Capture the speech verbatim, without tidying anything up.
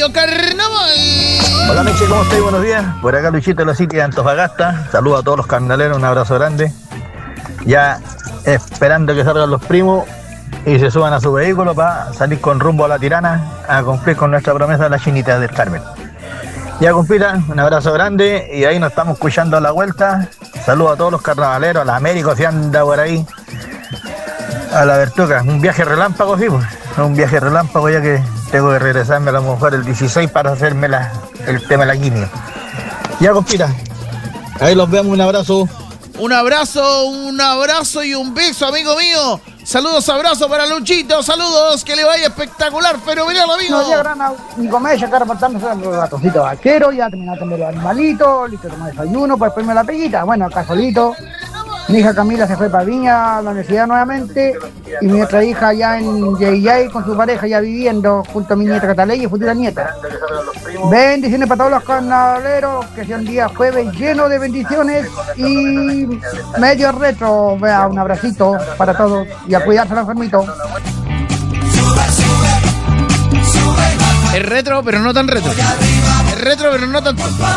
Radio Carnaval. Hola Meche, ¿cómo estáis? Buenos días. Por acá Luchito de la City de Antofagasta. Saludos a todos los carnaleros, un abrazo grande. Ya esperando que salgan los primos y se suban a su vehículo para salir con rumbo a La Tirana a cumplir con nuestra promesa de la Chinita del Carmen. Ya compita, un abrazo grande y ahí nos estamos escuchando a la vuelta. Saludos a todos los carnavaleros, a la América si anda por ahí, a la Bertuca. Un viaje relámpago, sí, pues. Un viaje relámpago ya que tengo que regresarme a lo mejor el dieciséis para hacerme la, el tema de la quimio. Ya compita, ahí los vemos, un abrazo. Un abrazo, un abrazo y un beso, amigo mío. Saludos, abrazos para Luchito, saludos, que le vaya espectacular, fenomenal, amigo. No, ya grana, mi comedia, acá reportándose los ratoncitos vaqueros, ya terminaste de los animalitos, listo, tomar desayuno, pues ponerme la peguita. Bueno, acá solito. Mi hija Camila se fue para Viña, a la universidad nuevamente, y mi otra hija ya en Yayay con su pareja ya viviendo junto a mi nieta Catalina y futura nieta. Bendiciones para todos los carnavaleros, que sea un día jueves lleno de bendiciones y medio retro. Vea, un abracito para todos y a cuidarse a los enfermitos. Es retro, pero no tan retro. Es retro, pero no tan...